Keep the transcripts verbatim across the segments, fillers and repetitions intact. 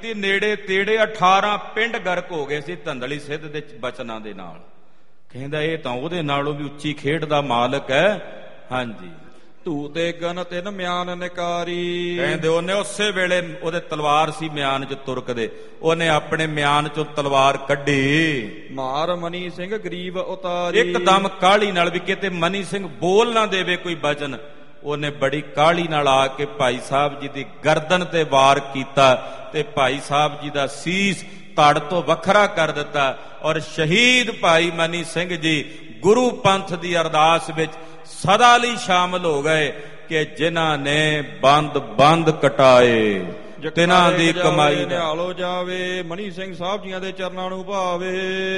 ਕੀਤੀ, ਨੇੜੇ ਤੇੜੇ ਅਠਾਰਾਂ ਪਿੰਡ ਗਰਕ ਹੋ ਗਏ ਸੀ ਧੰਦਲੀ ਸਿੱਧ ਦੇ ਬਚਨਾਂ ਦੇ ਨਾਲ। ਕਹਿੰਦਾ ਇਹ ਤਾਂ ਉਹਦੇ ਨਾਲੋਂ ਵੀ ਉੱਚੀ ਖੇਡ ਦਾ ਮਾਲਕ ਹੈ। ਹਾਂਜੀ, ਧੂ ਤੇ ਗਨ ਤਿਨ ਮਿਆਨ ਨਿਕਾਰੀ। ਕਹਿੰਦੇ ਉਹਨੇ ਉਸੇ ਵੇਲੇ, ਉਹਦੇ ਤਲਵਾਰ ਸੀ ਮਿਆਨ ਚ ਤੁਰਕਦੇ, ਉਹਨੇ ਆਪਣੇ ਮਿਆਨ ਚੋਂ ਤਲਵਾਰ ਕੱਢੀ। ਮਾਰ ਮਨੀ ਸਿੰਘ ਗਰੀਬ ਉਤਾਰੀ। ਇੱਕਦਮ ਕਾਹਲੀ ਨਾਲ, ਵੀ ਕਿਤੇ ਮਨੀ ਸਿੰਘ ਬੋਲ ਨਾ ਦੇਵੇ ਕੋਈ ਬਚਨ, ਉਹਨੇ ਬੜੀ ਕਾਹਲੀ ਨਾਲ ਆ ਕੇ ਭਾਈ ਸਾਹਿਬ ਜੀ ਦੀ ਗਰਦਨ ਤੇ ਵਾਰ ਕੀਤਾ ਤੇ ਭਾਈ ਸਾਹਿਬ ਜੀ ਦਾ ਸੀਸ ਧੜ ਤੋਂ ਵੱਖਰਾ ਕਰ ਦਿੱਤਾ। ਔਰ ਸ਼ਹੀਦ ਭਾਈ ਮਨੀ ਸਿੰਘ ਜੀ ਗੁਰੂ ਪੰਥ ਦੀ ਅਰਦਾਸ ਵਿੱਚ ਸਦਾ ਲਈ ਸ਼ਾਮਲ ਹੋ ਗਏ ਕਿ ਜਿਨ੍ਹਾਂ ਨੇ ਬੰਦ ਬੰਦ ਕਟਾਏ, ਤਿਨਾਂ ਦੀ ਕਮਾਈ ਨਿਹਾਲੋ ਜਾਵੇ। ਮਨੀ ਸਿੰਘ ਸਾਹਿਬ ਜੀਆਂ ਦੇ ਚਰਨਾਂ ਨੂੰ ਭਾਵੇ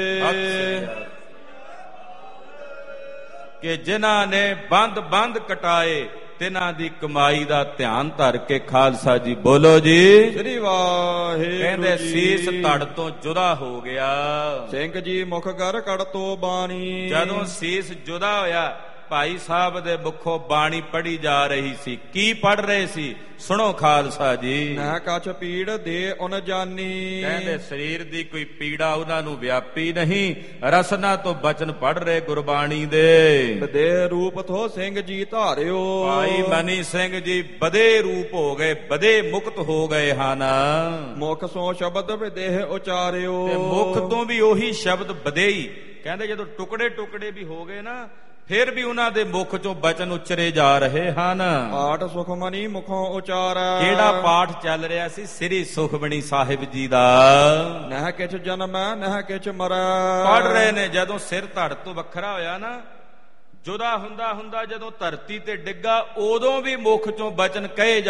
ਕਿ ਜਿਨ੍ਹਾਂ ਨੇ ਬੰਦ ਬੰਦ ਕਟਾਏ, ਤਿਨਾਂ ਦੀ ਕਮਾਈ ਦਾ ਧਿਆਨ ਧਰ ਕੇ ਖਾਲਸਾ ਜੀ ਬੋਲੋ ਜੀ ਸ੍ਰੀ ਵਾਹਿਗੁਰੂ। ਕਹਿੰਦੇ ਸੀਸ ਧੜ ਤੋਂ ਜੁਦਾ ਹੋ ਗਿਆ। ਸਿੰਘ ਜੀ ਮੁਖ ਕਰ ਕੜ ਤੋਂ ਬਾਣੀ। ਜਦੋਂ ਸੀਸ ਜੁਦਾ ਹੋਇਆ, ਭਾਈ ਸਾਹਿਬ ਦੇ ਮੁਖੋਂ ਬਾਣੀ ਪੜ੍ਹੀ ਜਾ ਰਹੀ ਸੀ। ਕੀ ਪੜ੍ਹ ਰਹੇ ਸੀ? ਸੁਣੋ ਖਾਲਸਾ ਜੀ। ਨਾ ਕਛ ਪੀੜ ਦੇ ਉਨ ਜਾਨੀ। ਕਹਿੰਦੇ ਸਰੀਰ ਦੀ ਕੋਈ ਪੀੜਾ ਉਹਨਾਂ ਨੂੰ ਵਿਆਪੀ ਨਹੀਂ, ਰਸਨਾ ਤੋਂ ਬਚਨ ਪੜ੍ਹ ਰਹੇ ਗੁਰਬਾਣੀ ਦੇ। ਬਦੇ ਰੂਪ ਥੋ ਸਿੰਘ ਜੀ ਧਾਰਿਓ। ਭਾਈ ਮਨੀ ਸਿੰਘ ਜੀ ਬਦੇ ਰੂਪ ਹੋ ਗਏ, ਬਦੇ ਮੁਕਤ ਹੋ ਗਏ ਹਨ। ਮੁਖ ਸੋ ਸ਼ਬਦ ਵਿਦੇਹ ਉਚਾਰਿਓ। ਤੇ ਮੁਖ ਤੋਂ ਵੀ ਉਹੀ ਸ਼ਬਦ ਬਦੇਈ। ਕਹਿੰਦੇ ਜਦੋਂ ਟੁਕੜੇ ਟੁਕੜੇ ਵੀ ਹੋ ਗਏ ਨਾ, ਫਿਰ ਵੀ ਉਹਨਾਂ ਦੇ ਮੁਖ ਚੋਂ ਬਚਨ ਉਚਰੇ ਜਾ ਰਹੇ ਹਨ। ਪਾਠ ਸੁਖਮਨੀ ਮੁਖੋਂ ਉਚਾਰੈ। ਕਿਹੜਾ ਪਾਠ ਚੱਲ ਰਿਹਾ ਸੀ? ਸ੍ਰੀ ਸੁਖਮਨੀ ਸਾਹਿਬ ਜੀ ਦਾ। ਨਹਿ ਕਿਛ ਜਨਮੈ ਨਹਿ ਕਿਛ ਮਰੈ। ਪੜ ਰਹੇ ਨੇ। ਜਦੋਂ ਸਿਰ ਧੜ ਤੋਂ ਵੱਖਰਾ ਹੋਇਆ ਨਾ, ਜੁਦਾ ਹੁੰਦਾ ਹੁੰਦਾ ਜਦੋਂ ਧਰਤੀ ਤੇ ਡਿੱਗਾ, ਉਦੋਂ ਵੀ ਮੁਖ ਚੋਂ ਬਚਨ ਕਹੇ